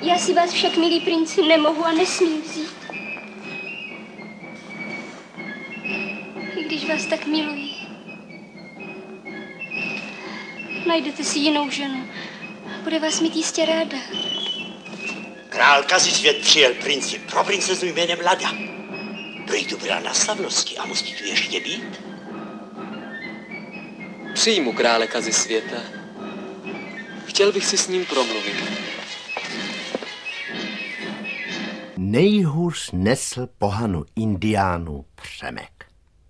Já si vás však, milý princi, nemohu a nesmím vzít. I když vás tak miluji. Najdete si jinou ženu. Bude vás mít jistě ráda. Král Kazisvět přijel princi pro princezu jménem Lada. Prý tu byla na slavnosti a musí tu ještě být? Přijmu krále Kazisvěta. Chtěl bych si s ním promluvit. Nejhůř nesl pohanu indiánů Přemek.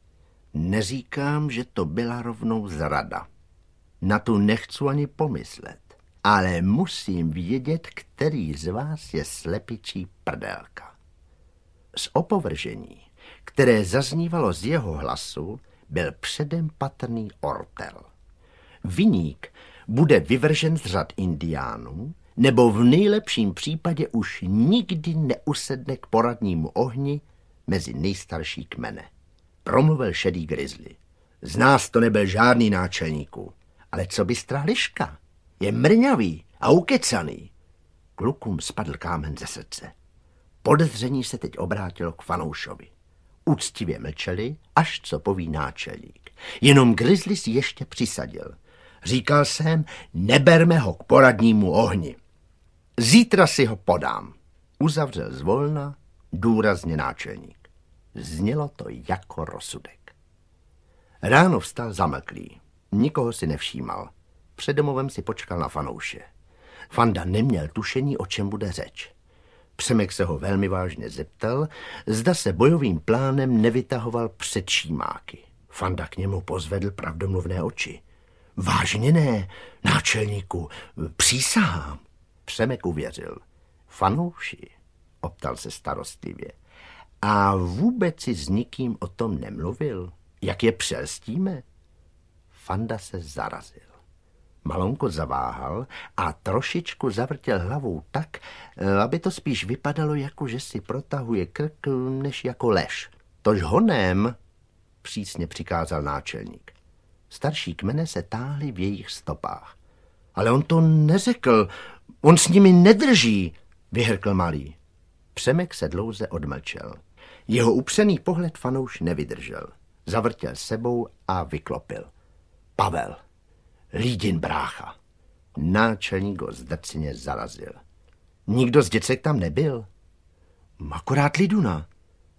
Neříkám, že to byla rovnou zrada. Na tu nechci ani pomyslet. Ale musím vědět, který z vás je slepičí prdelka. Z opovržení, které zaznívalo z jeho hlasu, byl předem patrný ortel. Viník bude vyvržen z řad indiánů, nebo v nejlepším případě už nikdy neusedne k poradnímu ohni mezi nejstarší kmene. Promluvil šedý grizzly. Z nás to nebyl žádný náčelníků, ale co bystrá liška? Je mrňavý a ukecaný. Klukům spadl kámen ze srdce. Podezření se teď obrátilo k Fanoušovi. Úctivě mlčeli, až co poví náčelník. Jenom grizzly si ještě přisadil. Říkal jsem, neberme ho k poradnímu ohni. Zítra si ho podám. Uzavřel zvolna důrazně náčelník. Znělo to jako rozsudek. Ráno vstal zamlklý. Nikoho si nevšímal. Před domovem si počkal na Fanouše. Fanda neměl tušení, o čem bude řeč. Přemek se ho velmi vážně zeptal, zda se bojovým plánem nevytahoval před šímáky. Fanda k němu pozvedl pravdomluvné oči. Vážně ne, náčelníku, přísahám. Přemek uvěřil. Fanouši, optal se starostlivě. A vůbec si s nikým o tom nemluvil? Jak je přelstíme? Fanda se zarazil. Malonko zaváhal a trošičku zavrtěl hlavou tak, aby to spíš vypadalo, jako že si protahuje krk, než jako lež. Tož honem, přísně přikázal náčelník. Starší kmene se táhly v jejich stopách. Ale on to neřekl, on s nimi nedrží, vyhrkl malý. Přemek se dlouze odmlčel. Jeho upřený pohled Fanouš nevydržel. Zavrtěl sebou a vyklopil. Pavel. Lídin brácha. Náčelník ho zdrceně zarazil. Nikdo z děcek tam nebyl. Akorát Liduna.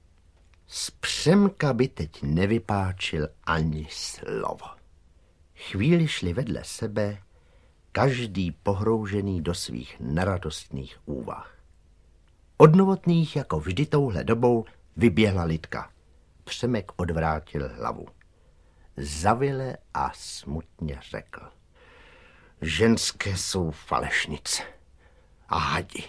Z Přemka by teď nevypáčil ani slovo. Chvíli šli vedle sebe, každý pohroužený do svých neradostných úvah. Od Novotných jako vždy touhle dobou vyběhla Lidka. Přemek odvrátil hlavu. Zavile a smutně řekl. Ženské jsou falešnice a hadi.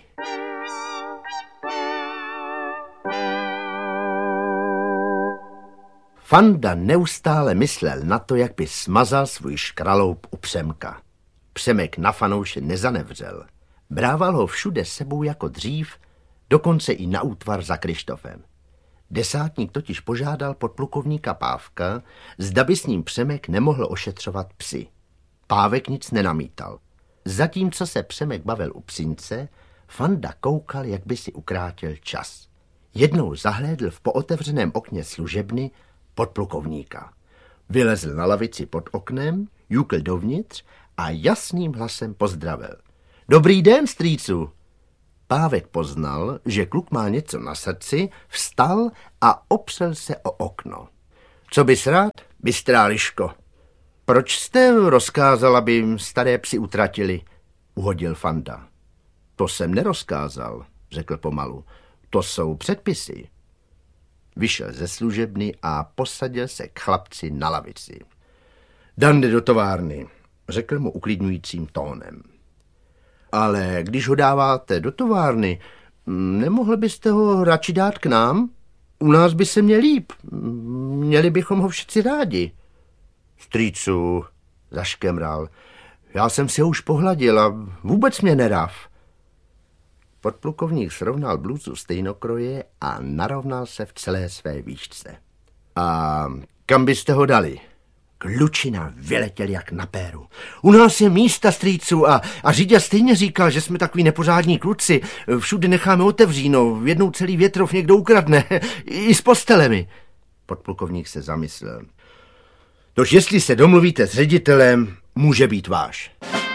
Fanda neustále myslel na to, jak by smazal svůj škraloup u Přemka. Přemek na Fanouše nezanevřel. Brával ho všude sebou jako dřív, dokonce i na útvar za Krištofem. Desátník totiž požádal podplukovníka Pávka, zda by s ním Přemek nemohl ošetřovat psy. Pávek nic nenamítal. Zatímco se Přemek bavil u psince, Fanda koukal, jak by si ukrátil čas. Jednou zahlédl v pootevřeném okně služebny podplukovníka. Vylezl na lavici pod oknem, jukl dovnitř a jasným hlasem pozdravil. Dobrý den, strýcu. Pávek poznal, že kluk má něco na srdci, vstal a opřel se o okno. Co bys rád, bystrá liško? Proč jste rozkázal, aby staré psy utratili? Uhodil Fanda. To jsem nerozkázal, řekl pomalu. To jsou předpisy. Vyšel ze služebny a posadil se k chlapci na lavici. Dan jde do továrny, řekl mu uklidňujícím tónem. Ale když ho dáváte do továrny, nemohli byste ho radši dát k nám? U nás by se měl líp. Měli bychom ho všichni rádi. Strýcu, zaškemral, já jsem si ho už pohladil a vůbec mě nedav. Podplukovník srovnal bluzu stejnokroje a narovnal se v celé své výšce. A kam byste ho dali? Klučina vyletěl jak na péru. U nás je místa, strýců, a řidič stejně říkal, že jsme takový nepořádní kluci. Všude necháme otevříno, jednou celý větrov někdo ukradne, i s postelemi. Podplukovník se zamyslel. Tož jestli se domluvíte s ředitelem, může být váš.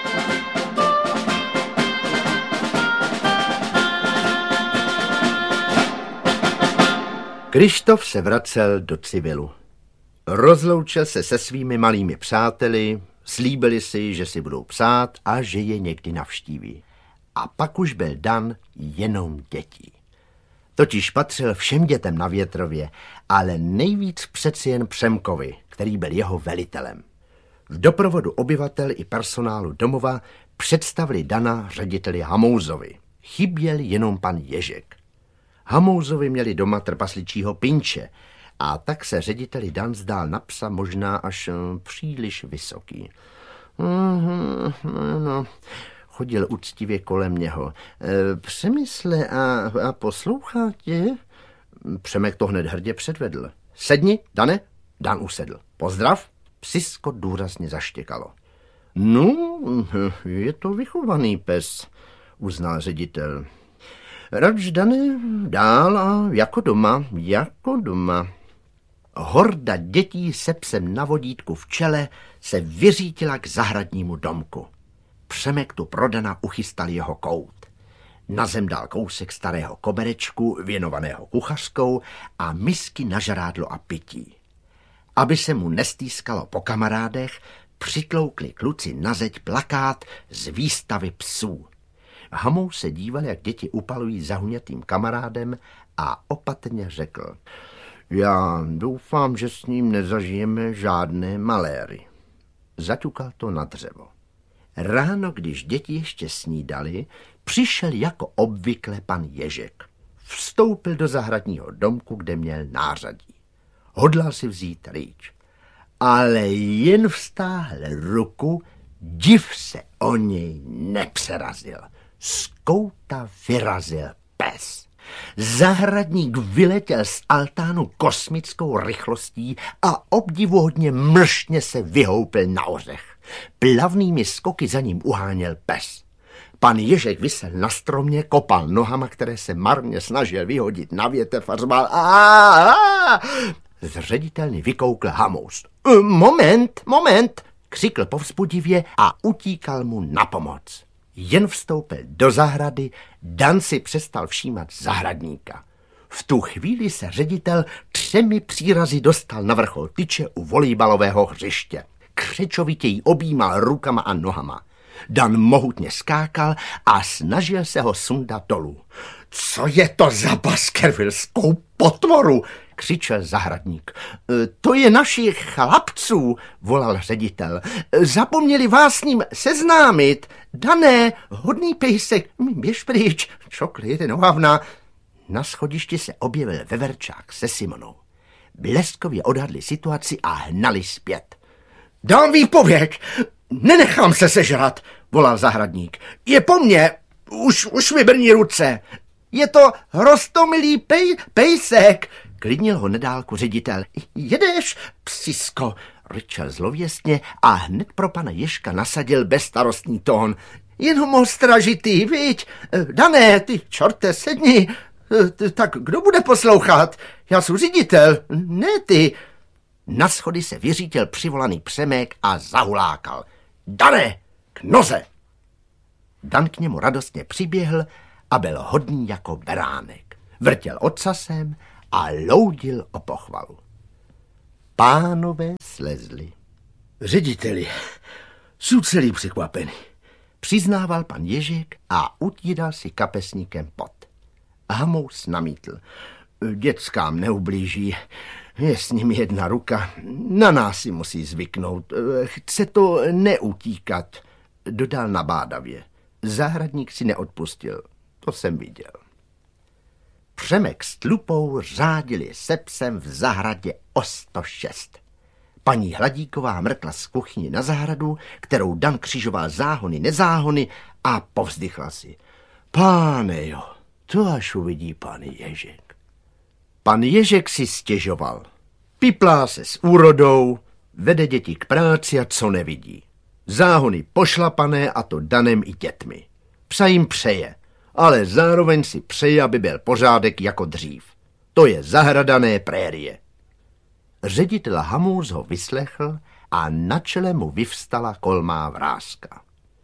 Krištof se vracel do civilu. Rozloučil se se svými malými přáteli, slíbili si, že si budou psát a že je někdy navštíví. A pak už byl dan jenom dětí. Totiž patřil všem dětem na Větrově, ale nejvíc přeci jen Přemkovi, který byl jeho velitelem. V doprovodu obyvatel i personálu domova představili Dana řediteli Hamouzovi. Chyběl jenom pan Ježek. Hamouzovi měli doma trpasličího Pinče, a tak se řediteli Dan zdál na psa možná až příliš vysoký. Chodil úctivě kolem něho. Přemysle a poslouchá tě? Přemek to hned hrdě předvedl. Sedni, Dane. Dan usedl. Pozdrav. Psisko důrazně zaštěkalo. No, je to vychovaný pes, uznal ředitel. Radž, Dane, dál a jako doma, jako doma. Horda dětí se psem na vodítku v čele se vyřítila k zahradnímu domku. Přemek tu pro Dana uchystal jeho kout. Na zem dal kousek starého koberečku, věnovaného kuchařkou, a misky na žrádlo a pití. Aby se mu nestýskalo po kamarádech, přitloukli kluci na zeď plakát z výstavy psů. Hamous se díval, jak děti upalují zahunětým kamarádem, a opatrně řekl: já doufám, že s ním nezažijeme žádné maléry. Zaťukal to na dřevo. Ráno, když děti ještě snídali, přišel jako obvykle pan Ježek. Vstoupil do zahradního domku, kde měl nářadí. Hodlal si vzít rýč. Ale jen vztáhl ruku, div se o něj nepřerazil. Z kouta vyrazil pes. Zahradník vyletěl z altánu kosmickou rychlostí a obdivuhodně mrštně se vyhoupil na ořech. Plavnými skoky za ním uháněl pes. Pan Ježek visel na stromě, kopal nohama, které se marně snažil vyhodit na větev, a řval: Zředitelně vykoukl Hamous. Moment, křikl povzbudivě a utíkal mu na pomoc. Jen vstoupil do zahrady, Dan si přestal všímat zahradníka. V tu chvíli se ředitel 3 přírazy dostal na vrchol tyče u volejbalového hřiště. Křečovitě ji objímal rukama a nohama. Dan mohutně skákal a snažil se ho sundat dolů. Co je to za baskervilskou potvoru? Křičel zahradník. To je našich chlapců, volal ředitel. Zapomněli vás s ním seznámit. Dané, hodný pejsek, běž pryč, čokli jeden ohavna. Na schodišti se objevil veverčák se Simonou. Bleskově odhadli situaci a hnali zpět. Dám výpověď, nenechám se sežrat, volal zahradník. Je po mně, už mi brní ruce. Je to roztomilý pejsek, klidnil ho nedálku ředitel. Jedeš, psisko, ryčel zlověstně a hned pro pana Ježka nasadil bezstarostný tón. Jenom ostražitý, viď? Dané, ty čorte, sedni. Tak kdo bude poslouchat? Já jsem ředitel, ne ty. Na schody se vyřítil přivolaný Přemek a zahulákal. Dané, k noze! Dan k němu radostně přiběhl a byl hodný jako beránek. Vrtěl ocasem a loudil o pochvalu. Pánové slezli. Řediteli, jsou celý překvapený, přiznával pan Ježek a utíral si kapesníkem pot. Hamous namítl. Dětskám neublíží, je s ním jedna ruka, na nás si musí zvyknout, chce to neutíkat, dodal nabádavě. Zahradník si neodpustil, to jsem viděl. Přemek s Tlupou řádili se psem v zahradě o 106. Paní Hladíková mrkla z kuchyni na zahradu, kterou Dan křižoval záhony, nezáhony, a povzdychla si. Páne jo, to až uvidí pan Ježek. Pan Ježek si stěžoval. Piplá se s úrodou, Vede děti k práci a co nevidí. Záhony pošlapané a to danem i dětmi. Psa jim přeje, ale zároveň si přeje, aby byl pořádek jako dřív. To je zahradané prérie. Ředitel Hamous ho vyslechl a na čele mu vyvstala kolmá vrázka.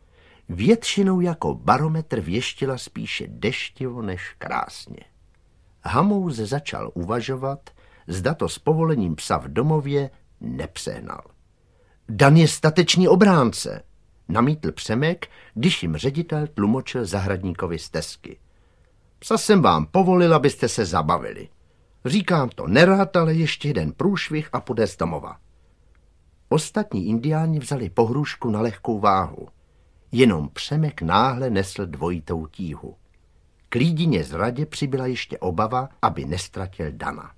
Většinou jako barometr věštila spíše deštivo než krásně. Hamous začal uvažovat, zda to s povolením psa v domově nepřehnal. Dan je statečný obránce, namítl Přemek, když jim ředitel tlumočil zahradníkovi stesky. Psa jsem vám povolil, abyste se zabavili. Říkám to nerad, ale ještě jeden průšvih a půjde z domova. Ostatní indiáni vzali pohrůžku na lehkou váhu. Jenom Přemek náhle nesl dvojitou tíhu. K Lídině zradě přibyla ještě obava, aby nestratil Dana.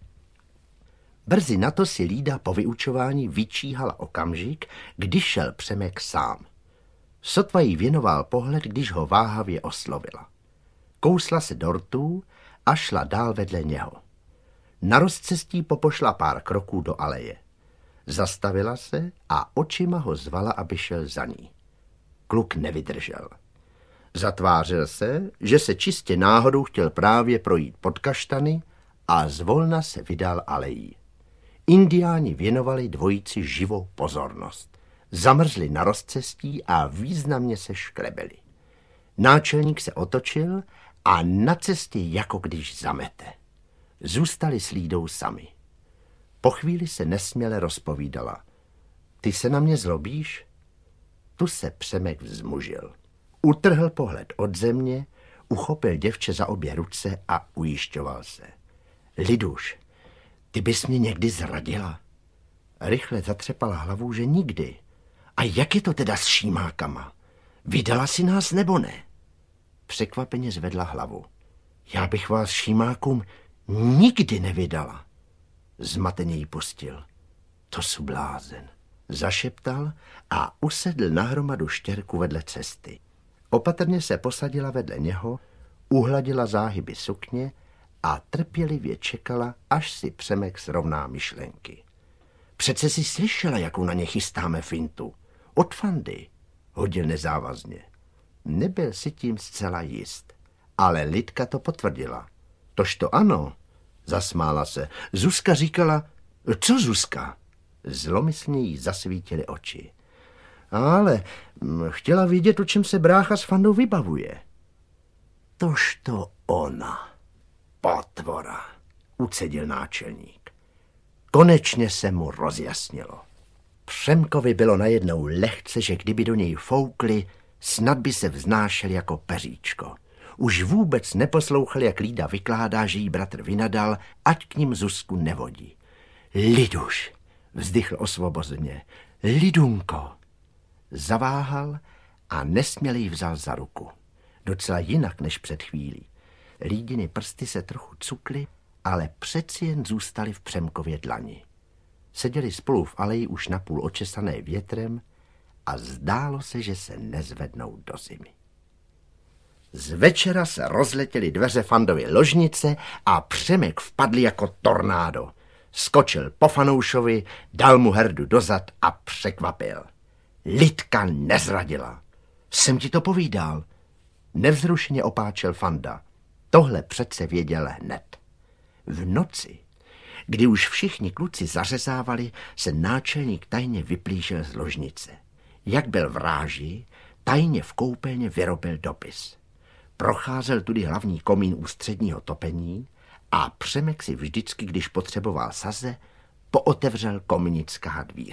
Brzy na to si Lída po vyučování vyčíhala okamžik, když šel Přemek sám. Sotva jí věnoval pohled, když ho váhavě oslovila. Kousla se do rtů a šla dál vedle něho. Na rozcestí popošla pár kroků do aleje. Zastavila se a očima ho zvala, aby šel za ní. Kluk nevydržel. Zatvářil se, že se čistě náhodou chtěl právě projít pod kaštany a zvolna se vydal alejí. Indiáni věnovali dvojici živou pozornost. Zamrzli na rozcestí a významně se šklebili. Náčelník se otočil a na cestě jako když zamete. Zůstali s Lídou sami. Po chvíli se nesměle rozpovídala. Ty se na mě zlobíš? Tu se Přemek vzmužil. Utrhl pohled od země, uchopil děvče za obě ruce a ujišťoval se. Liduš, ty bys mě někdy zradila? Rychle zatřepala hlavou, že nikdy. A jak je to teda s šímákama? Vydala si nás nebo ne? Překvapeně zvedla hlavu. Já bych vás šímákům nikdy nevydala. Zmateně jí pustil. To jsou blázen. Zašeptal a usedl na hromadu štěrku vedle cesty. Opatrně se posadila vedle něho, uhladila záhyby sukně a trpělivě čekala, až si Přemek srovná myšlenky. Přece si slyšela, jakou na ně chystáme fintu. Od Fandy, hodil nezávazně. Nebyl si tím zcela jist, ale Lidka to potvrdila. Tož to ano, zasmála se. Zuzka říkala, co Zuzka? Zlomyslně jí zasvítily oči. Ale chtěla vědět, o čem se brácha s Fandou vybavuje. Tož to ona, potvora, ucedil náčelník. Konečně se mu rozjasnilo. Přemkovi bylo najednou lehce, že kdyby do něj foukli, snad by se vznášel jako peříčko. Už vůbec neposlouchal, jak Lída vykládá, že jí bratr vynadal, ať k ním Zuzku nevodí. Liduš, vzdychl osvobozeně. Lidunko. Zaváhal a nesměle jí vzal za ruku. Docela jinak než před chvílí. Lídiny prsty se trochu cukly, ale přeci jen zůstaly v Přemkově dlani. Seděli spolu v aleji už napůl očesané větrem a zdálo se, že se nezvednou do zimy. Z večera se rozletěly dveře Fandovy ložnice a Přemek vpadl jako tornádo. Skočil po Fanoušovi, dal mu herdu dozad a překvapil. Lidka nezradila. Jsem ti to povídal. Nevzrušeně opáčel Fanda. Tohle přece věděl hned. V noci, kdy už všichni kluci zařezávali, se náčelník tajně vyplížil z ložnice. Jak byl v ráži, tajně v koupelně vyrobil dopis. Procházel tudy hlavní komín ústředního topení a Přemek si vždycky, když potřeboval saze, pootevřel kominická dvíře.